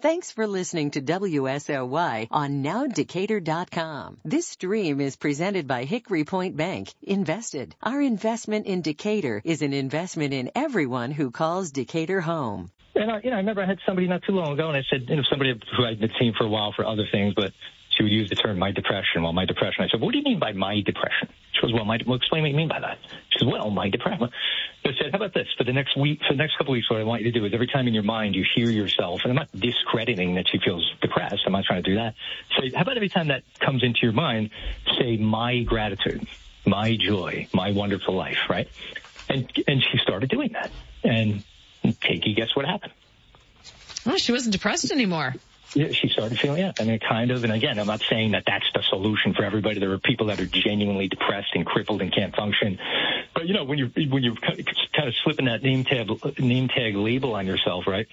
Thanks for listening to WSOY on NowDecatur.com. This stream is presented by Hickory Point Bank. Invested. Our investment in Decatur is an investment in everyone who calls Decatur home. And I remember I had somebody not too long ago, and I said, somebody who I'd been seeing for a while for other things, but she would use the term my depression. Well, my depression. I said, what do you mean by my depression? She goes, well, explain what you mean by that. She says, well, my depression. I said, how about this? For the next couple of weeks, what I want you to do is every time in your mind you hear yourself, and I'm not discrediting that she feels depressed. I'm not trying to do that. So how about every time that comes into your mind, say my gratitude, my joy, my wonderful life, right? And she started doing that. And take a guess what happened. Oh, she wasn't depressed anymore. Yeah, she started feeling it. I mean, kind of. And again, I'm not saying that that's the solution for everybody. There are people that are genuinely depressed and crippled and can't function. But when you're kind of slipping that name tag label on yourself, right?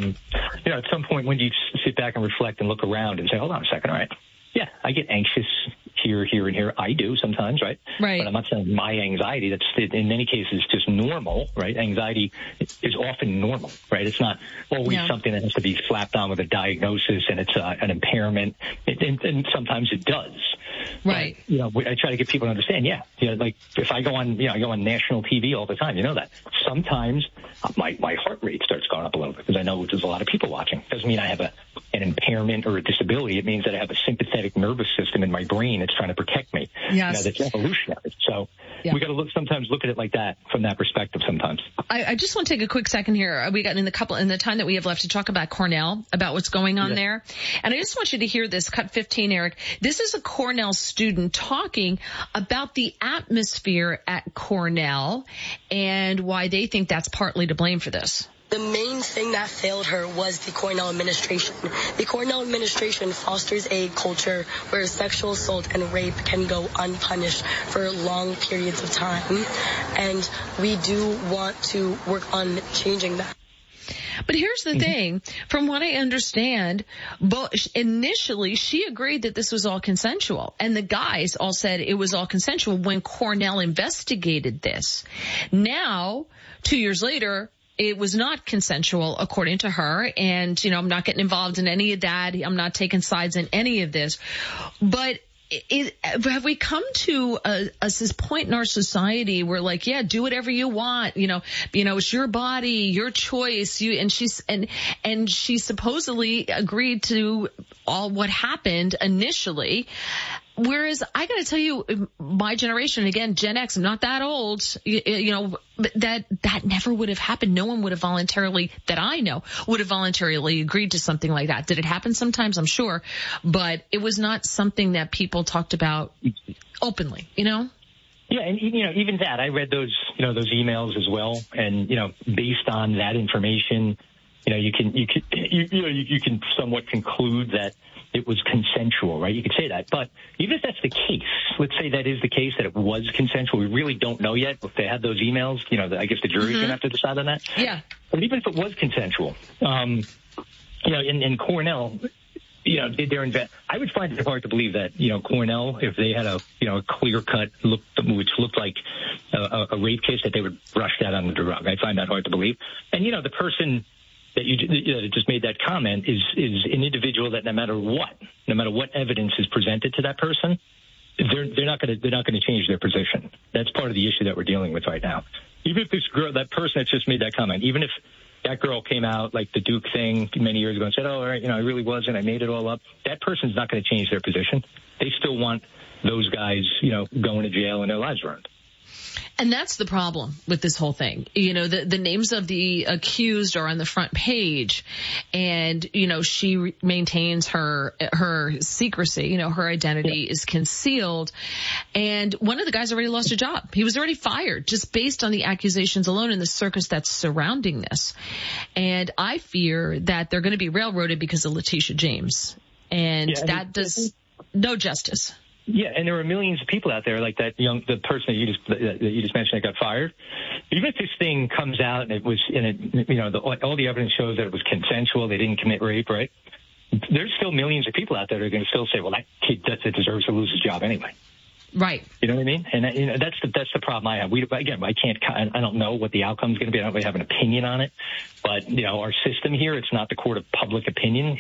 At some point when you sit back and reflect and look around and say, hold on a second, all right. Yeah, I get anxious here, and here. I do sometimes, right? Right. But I'm not saying my anxiety. That's in many cases just normal, right? Anxiety is often normal, right? It's not always something that has to be slapped on with a diagnosis and it's an impairment. And sometimes it does. Right. But, I try to get people to understand. Like if I go on national TV all the time, that sometimes my heart rate starts going up a little bit because I know there's a lot of people watching. Doesn't mean I have an impairment or a disability. It means that I have a sympathetic nervous system in my brain that's trying to protect me. Yes. That's evolutionary. So we got to sometimes look at it like that, from that perspective sometimes. I just want to take a quick second here. We got in the time that we have left to talk about Cornell, about what's going on there. And I just want you to hear this, cut 15, Eric. This is a Cornell student talking about the atmosphere at Cornell and why they think that's partly to blame for this. The main thing that failed her was the Cornell administration. The Cornell administration fosters a culture where sexual assault and rape can go unpunished for long periods of time. And we do want to work on changing that. But here's the thing. From what I understand, initially she agreed that this was all consensual. And the guys all said it was all consensual when Cornell investigated this. Now, 2 years later, it was not consensual, according to her. And, I'm not getting involved in any of that. I'm not taking sides in any of this. But have we come to this point in our society where, like, do whatever you want, it's your body, your choice, and she supposedly agreed to all what happened initially. Whereas I got to tell you, my generation, again, Gen X, I'm not that old, that never would have happened. No one would have voluntarily, that I know, would have voluntarily agreed to something like that. Did it happen sometimes? I'm sure. But it was not something that people talked about openly, Yeah, and even that, I read those emails as well, and based on that information, you can somewhat conclude that it was consensual, right? You could say that. But even if that's the case, let's say that is the case, that it was consensual. We really don't know yet. If they had those emails, I guess the jury's going to have to decide on that. Yeah. But even if it was consensual, in Cornell, I would find it hard to believe that, Cornell, if they had a clear cut look, which looked like a rape case, that they would brush that under the rug. I find that hard to believe. And, the person that you just made that comment is an individual that no matter what evidence is presented to that person, they're not going to change their position. That's part of the issue that we're dealing with right now. Even if that person that just made that comment, even if that girl came out like the Duke thing many years ago and said, oh, all right, I really wasn't, I made it all up, that person's not going to change their position. They still want those guys, going to jail and their lives ruined. And that's the problem with this whole thing. The names of the accused are on the front page, and, she maintains her secrecy. Her identity is concealed. And one of the guys already lost a job. He was already fired just based on the accusations alone and the circus that's surrounding this. And I fear that they're going to be railroaded because of Letitia James. And that does no justice. Yeah, and there are millions of people out there like the person that you just mentioned that got fired. Even if this thing comes out and it was all the evidence shows that it was consensual, they didn't commit rape, right? There's still millions of people out there that are going to still say, well, that kid deserves to lose his job anyway. Right. You know what I mean? And that's the problem I have. I don't know what the outcome is going to be. I don't really have an opinion on it. But, our system here, it's not the court of public opinion.